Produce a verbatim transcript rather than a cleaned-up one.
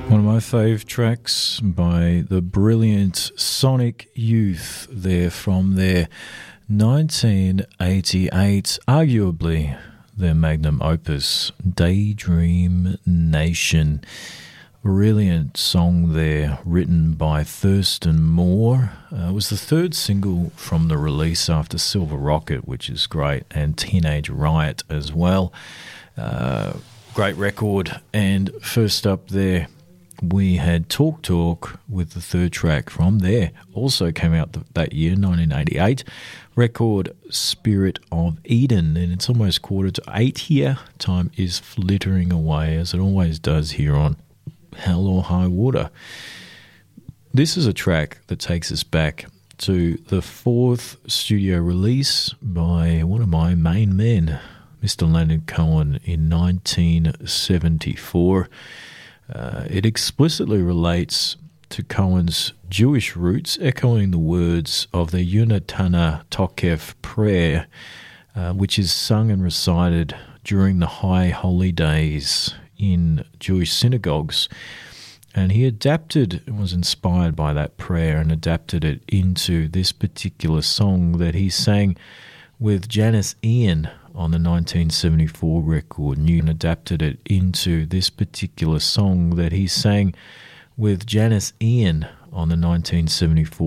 One of my fave tracks by the brilliant Sonic Youth there from their nineteen eighty-eight, arguably their magnum opus, Daydream Nation. Brilliant song there, written by Thurston Moore. Uh, it was the third single from the release after Silver Rocket, which is great, and Teenage Riot as well. Uh, great record. And first up there, we had Talk Talk with the third track from there. Also came out th- that year, nineteen eighty-eight. Record Spirit of Eden. And it's almost quarter to eight here. Time is flittering away, as it always does here on Hell or High Water. This is a track that takes us back to the fourth studio release by one of my main men, Mister Leonard Cohen, in nineteen seventy-four. Uh, it explicitly relates to Cohen's Jewish roots, echoing the words of the Yonatana Tokef prayer, uh, which is sung and recited during the High Holy Days in Jewish synagogues. And he adapted, was inspired by that prayer and adapted it into this particular song that he sang with Janice Ian on the nineteen seventy-four record. Newton adapted it into this particular song that he sang with Janice Ian on the nineteen seventy-four